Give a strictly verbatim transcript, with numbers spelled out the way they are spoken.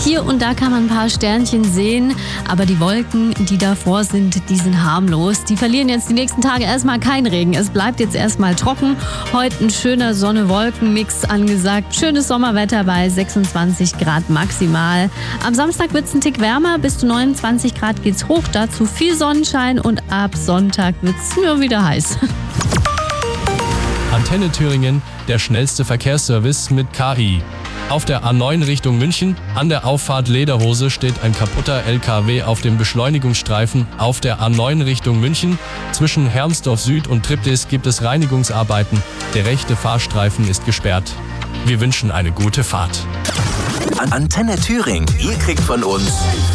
Hier und da kann man ein paar Sternchen sehen, aber die Wolken, die davor sind, die sind harmlos. Die verlieren jetzt die nächsten Tage erstmal keinen Regen. Es bleibt jetzt erstmal trocken. Heute ein schöner Sonne-Wolken-Mix angesagt. Schönes Sommerwetter bei sechsundzwanzig Grad maximal. Am Samstag wird es ein Tick wärmer. Bis zu neunundzwanzig Grad geht's hoch. Dazu viel Sonnenschein und ab Sonntag wird es nur wieder heiß. Antenne Thüringen, der schnellste Verkehrsservice mit K I. Auf der A neun Richtung München, an der Auffahrt Lederhose steht ein kaputter L K W auf dem Beschleunigungsstreifen. Auf der A neun Richtung München, zwischen Hermsdorf Süd und Triptis gibt es Reinigungsarbeiten. Der rechte Fahrstreifen ist gesperrt. Wir wünschen eine gute Fahrt. Antenne Thüringen, ihr kriegt von uns